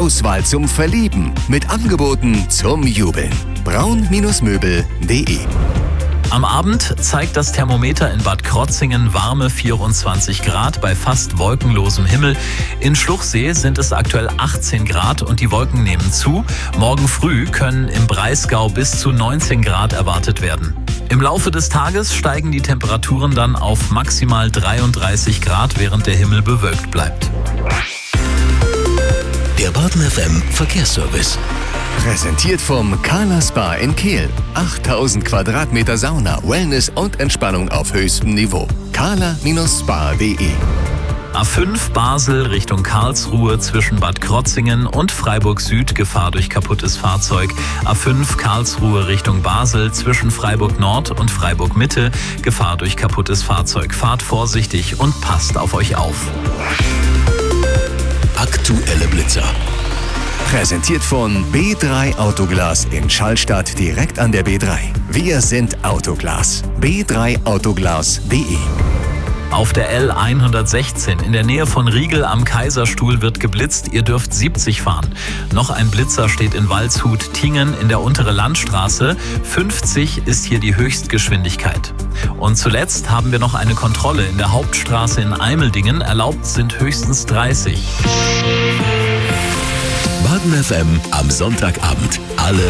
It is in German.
Auswahl zum Verlieben mit Angeboten zum Jubeln. braun-möbel.de. Am Abend zeigt das Thermometer in Bad Krotzingen warme 24 Grad bei fast wolkenlosem Himmel. In Schluchsee sind es aktuell 18 Grad und die Wolken nehmen zu. Morgen früh können im Breisgau bis zu 19 Grad erwartet werden. Im Laufe des Tages steigen die Temperaturen dann auf maximal 33 Grad, während der Himmel bewölkt bleibt. Der Baden FM Verkehrsservice. Präsentiert vom Carla Spa in Kehl. 8000 Quadratmeter Sauna, Wellness und Entspannung auf höchstem Niveau. carla-spa.de. A5 Basel Richtung Karlsruhe zwischen Bad Krotzingen und Freiburg Süd Gefahr durch kaputtes Fahrzeug. A5 Karlsruhe Richtung Basel zwischen Freiburg Nord und Freiburg Mitte Gefahr durch kaputtes Fahrzeug. Fahrt vorsichtig und passt auf euch auf. Aktuelle Blitzer. Präsentiert von B3 Autoglas in Schallstadt direkt an der B3. Wir sind Autoglas. b3autoglas.de. Auf der L116 in der Nähe von Riegel am Kaiserstuhl wird geblitzt. Ihr dürft 70 fahren. Noch ein Blitzer steht in Waldshut-Tingen in der Untere Landstraße. 50 ist hier die Höchstgeschwindigkeit. Und zuletzt haben wir noch eine Kontrolle in der Hauptstraße in Eimeldingen. Erlaubt sind höchstens 30. Baden FM am Sonntagabend. Alle